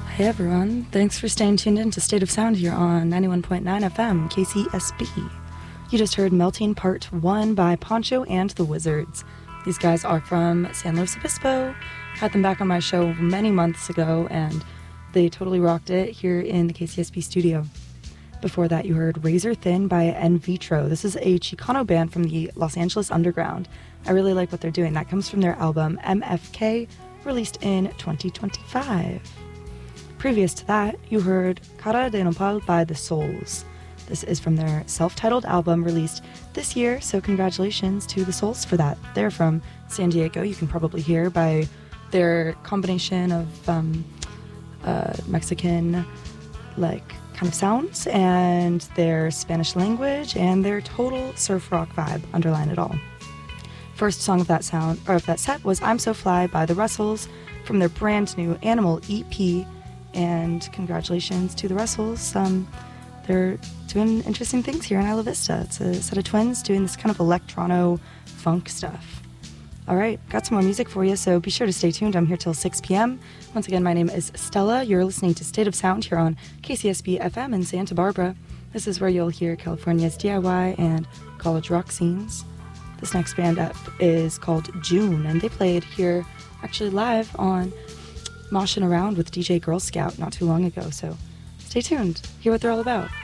Hey everyone, thanks for staying tuned in to State of Sound here on 91.9 FM KCSB. You just heard Melting Part 1 by Poncho and the Wizards. These guys are from San Luis Obispo. Had them back on my show many months ago and they totally rocked it here in the KCSB studio. Before that you heard Razor Thin by En Vitro. This is a Chicano band from the Los Angeles Underground. I really like what they're doing. That comes from their album MFK, released in 2025. Previous to that, you heard Cara de Nopal by The Souls. This is from their self-titled album released this year, so congratulations to The Souls for that. They're from San Diego. You can probably hear by their combination of Mexican, kind of sounds and their Spanish language and their total surf rock vibe underline it all. First song of that set was I'm So Fly by The Russells from their brand new Animal EP, and congratulations to The Russells. They're doing interesting things here in Isla Vista. It's a set of twins doing this kind of electrono funk stuff. All right, got some more music for you, so be sure to stay tuned. I'm here till 6 p.m. Once again, my name is Stella. You're listening to State of Sound here on KCSB FM in Santa Barbara. This is where you'll hear California's DIY and college rock scenes. This next band up is called June, and they played here actually live on Moshin' Around with DJ Girl Scout not too long ago, so stay tuned. Hear what they're all about.